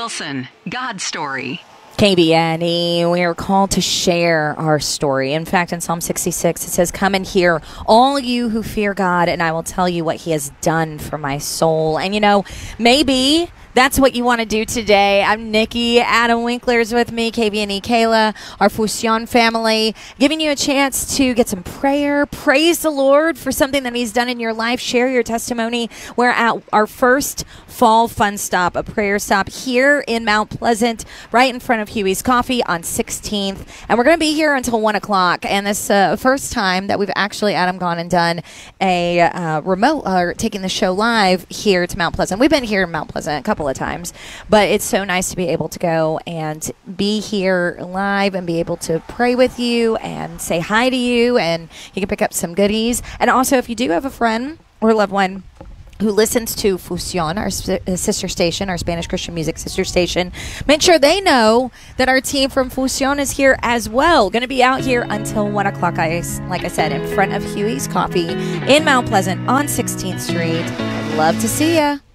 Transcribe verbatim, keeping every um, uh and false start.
Wilson, God's Story. K B N E, we are called to share our story. In fact, in Psalm sixty-six, it says, "Come and hear, all you who fear God, and I will tell you what he has done for my soul." And, you know, maybe that's what you want to do today. I'm Nikki. Adam Winkler's with me, K B N E Kayla, our Fusion family, giving you a chance to get some prayer. Praise the Lord for something that he's done in your life. Share your testimony. We're at our first fall fun stop, a prayer stop here in Mount Pleasant, right in front of Huey's Coffee on sixteenth. And we're going to be here until one o'clock. And this uh, first time that we've actually, Adam, gone and done a uh, remote, or uh, taking the show live here to Mount Pleasant. We've been here in Mount Pleasant a couple of times, but it's so nice to be able to go and be here live and be able to pray with you and say hi to you, and you can pick up some goodies. And also, if you do have a friend or loved one who listens to Fusion, our sp- sister station, our Spanish Christian music sister station, make sure they know that our team from Fusion is here as well. Going to be out here until one o'clock, I, like I said, in front of Huey's Coffee in Mount Pleasant on sixteenth Street. I'd love to see ya.